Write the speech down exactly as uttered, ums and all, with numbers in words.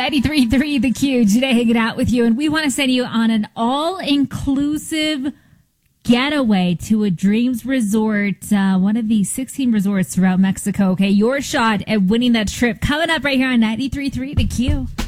ninety-three point three The Q, today hanging out with you. And we want to send you on an all-inclusive getaway to a Dreams Resort, uh, one of the sixteen resorts throughout Mexico. Okay, your shot at winning that trip coming up right here on ninety-three point three The Q.